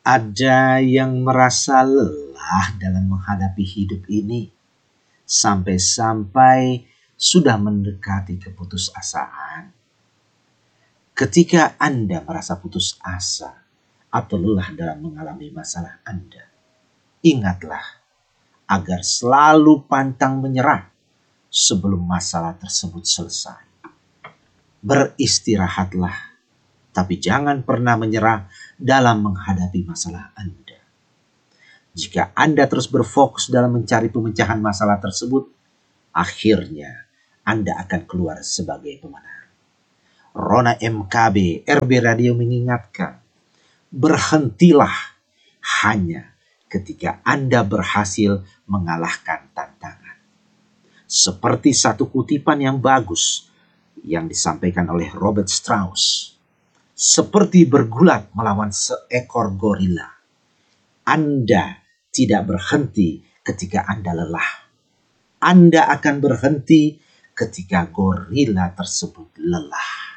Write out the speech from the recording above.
Ada yang merasa lelah dalam menghadapi hidup ini, sampai-sampai sudah mendekati keputusasaan. Ketika Anda merasa putus asa atau lelah dalam mengalami masalah Anda, ingatlah agar selalu pantang menyerah sebelum masalah tersebut selesai. Beristirahatlah, tapi jangan pernah menyerah dalam menghadapi masalah Anda. Jika Anda terus berfokus dalam mencari pemecahan masalah tersebut, akhirnya Anda akan keluar sebagai pemenang. Rona MKB RB Radio mengingatkan, berhentilah hanya ketika Anda berhasil mengalahkan tantangan. Seperti satu kutipan yang bagus yang disampaikan oleh Robert Strauss. Seperti bergulat melawan seekor gorila. Anda tidak berhenti ketika Anda lelah. Anda akan berhenti ketika gorila tersebut lelah.